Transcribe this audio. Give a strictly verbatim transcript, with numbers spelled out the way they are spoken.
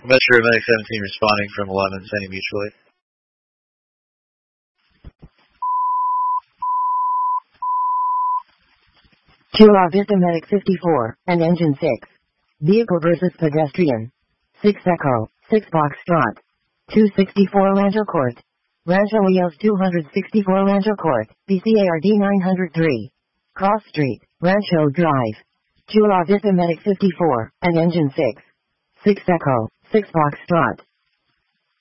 Metro Medic seventeen responding from eleven, sending mutually. Chula Vista Medic fifty-four, and Engine six. Vehicle versus pedestrian. six Echo, six Foxtrot. two sixty-four Rancho Court. Rancho Leos two sixty-four Rancho Court, B C A R D nine oh three. Cross Street, Rancho Drive. Chula Vista Medic fifty-four, and Engine six. six Echo, six Foxtrot.